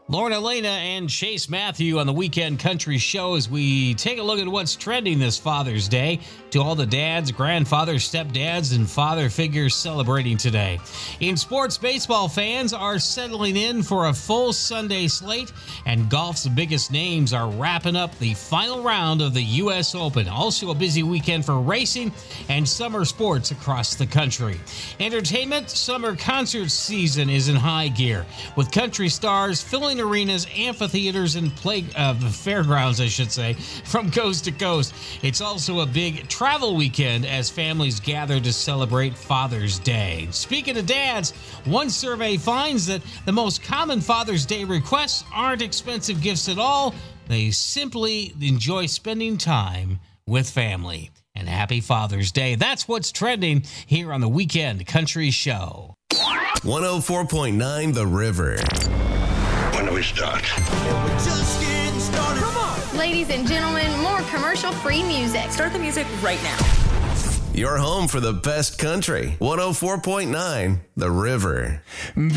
Lauren Elena and Chase Matthew on the Weekend Country Show as we take a look at what's trending this Father's Day. To all the dads, grandfathers, stepdads, and father figures celebrating today. In sports, baseball fans are settling in for a full Sunday slate, and golf's biggest names are wrapping up the final round of the U.S. Open. Also a busy weekend for racing and summer sports across the country. Entertainment, summer concert season is in high gear, with country stars filling arenas, amphitheaters, and fairgrounds, I should say, from coast to coast. It's also a big travel weekend as families gather to celebrate Father's Day. Speaking of dads, one survey finds that the most common Father's Day requests aren't expensive gifts at all. They simply enjoy spending time with family. And happy Father's Day. That's what's trending here on the Weekend Country Show. 104.9 The River. When do we start? We're just getting started. Come on. Ladies and gentlemen, more commercial-free music. Start the music right now. Your home for the best country. 104.9 The River.